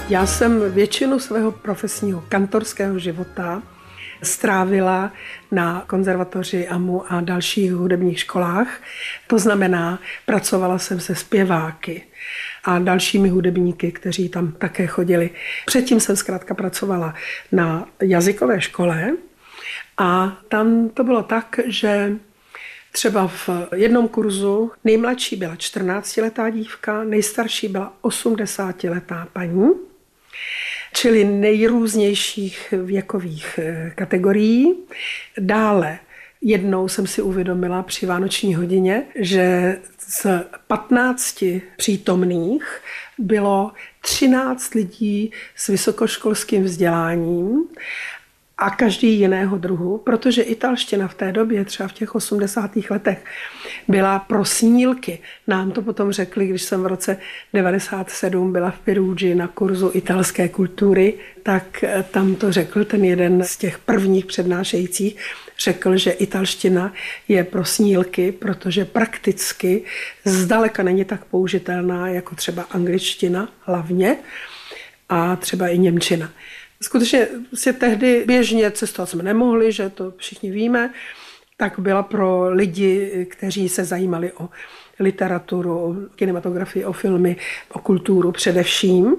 Já jsem většinu svého profesního kantorského života strávila na konzervatoři AMU a dalších hudebních školách. To znamená, pracovala jsem se zpěváky a dalšími hudebníky, kteří tam také chodili. Předtím jsem zkrátka pracovala na jazykové škole a tam to bylo tak, že třeba v jednom kurzu nejmladší byla 14letá dívka, nejstarší byla 80letá paní, čili nejrůznějších věkových kategorií. Dále jednou jsem si uvědomila při vánoční hodině, že z 15 přítomných bylo 13 lidí s vysokoškolským vzděláním a každý jiného druhu, protože italština v té době, třeba v těch 80. letech, byla pro snílky. Nám to potom řekli, když jsem v roce 97 byla v Perugii na kurzu italské kultury, tak tam to řekl ten jeden z těch prvních přednášejících, řekl, že italština je pro snílky, protože prakticky zdaleka není tak použitelná jako třeba angličtina hlavně a třeba i němčina. Skutečně si tehdy běžně cestovat jsme nemohli, že to všichni víme, tak byla pro lidi, kteří se zajímali o literaturu, o kinematografii, o filmy, o kulturu především.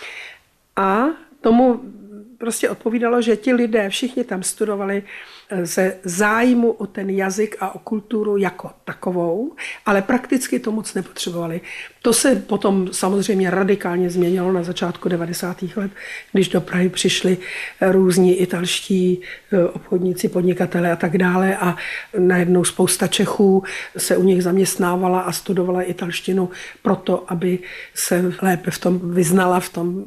A tomu prostě odpovídalo, že ti lidé všichni tam studovali ze zájmu o ten jazyk a o kulturu jako takovou, ale prakticky to moc nepotřebovali. To se potom samozřejmě radikálně změnilo na začátku 90. let, když do Prahy přišli různí italští obchodníci, podnikatelé a tak dále a najednou spousta Čechů se u nich zaměstnávala a studovala italštinu proto, aby se lépe v tom vyznala, v tom,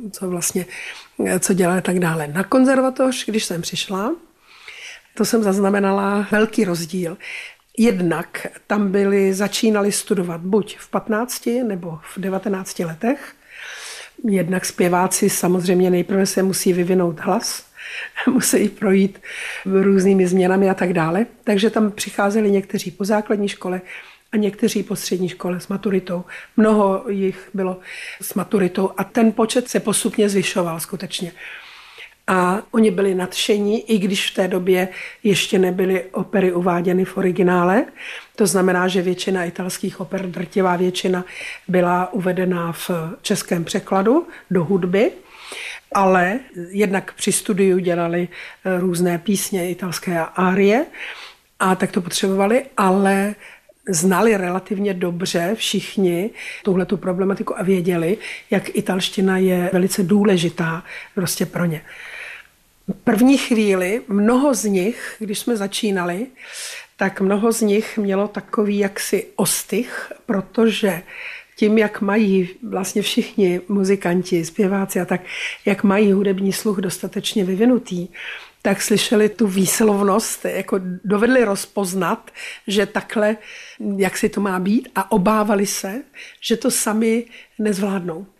co dělala a tak dále. Na konzervatoř, když jsem přišla, to jsem zaznamenala velký rozdíl. Jednak tam začínali studovat buď v 15 nebo v 19 letech. Jednak zpěváci samozřejmě nejprve se musí vyvinout hlas, musí projít různými změnami a tak dále. Takže tam přicházeli někteří po základní škole a někteří po střední škole s maturitou. Mnoho jich bylo s maturitou a ten počet se postupně zvyšoval skutečně. A oni byli nadšení, i když v té době ještě nebyly opery uváděny v originále. To znamená, že většina italských oper, drtivá většina, byla uvedena v českém překladu do hudby, ale jednak při studiu dělali různé písně, italské árie, a tak to potřebovali, ale znali relativně dobře všichni tuhletu problematiku a věděli, jak italština je velice důležitá prostě pro ně. První chvíli mnoho z nich, když jsme začínali, tak mnoho z nich mělo takový jaksi ostych, protože tím, jak mají vlastně všichni muzikanti, zpěváci a tak, jak mají hudební sluch dostatečně vyvinutý, tak slyšeli tu výslovnost, jako dovedli rozpoznat, že takhle, jak si to má být, a obávali se, že to sami nezvládnou.